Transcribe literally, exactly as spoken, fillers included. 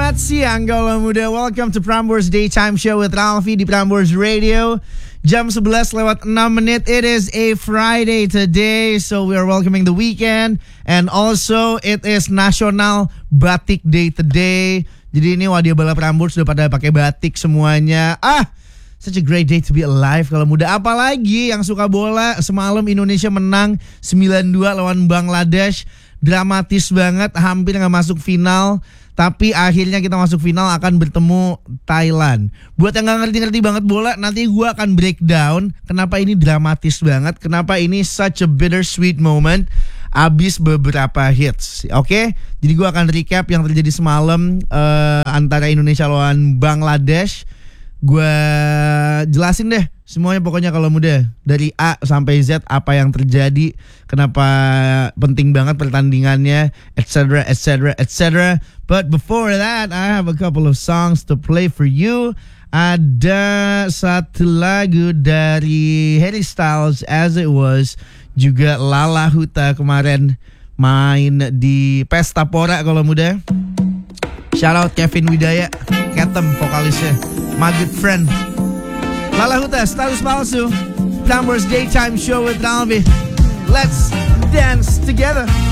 Selamat siang kalau muda. Welcome to Prambors Daytime Show with Ralphie di Prambors Radio. Jam sebelas lewat enam menit. It is a Friday today, so we are welcoming the weekend. And also it is National Batik Day today. Jadi ini wadia bala Prambors sudah pada pakai batik semuanya. Ah, such a great day to be alive kalau muda. Apalagi yang suka bola, semalam Indonesia menang sembilan dua lawan Bangladesh. Dramatis banget, hampir gak masuk final. Tapi akhirnya kita masuk final, akan bertemu Thailand. Buat yang gak ngerti-ngerti banget bola, nanti gue akan breakdown kenapa ini dramatis banget, kenapa ini such a bittersweet moment abis beberapa hits. Oke, okay? Jadi gue akan recap yang terjadi semalam uh, antara Indonesia lawan Bangladesh. Gue jelasin deh semuanya pokoknya kalau muda, dari A sampai Z apa yang terjadi, kenapa penting banget pertandingannya, etc, etc, et cetera. But before that, I have a couple of songs to play for you. Ada satu lagu dari Harry Styles, As It Was, juga Lala Huta kemarin main di Pesta Pora kalau muda. Shout out Kevin Widaya, Ketem vokalisnya, my good friend. Lala Huta, Status Palsu, Prambors Daytime Show with Ralphie. Let's dance together.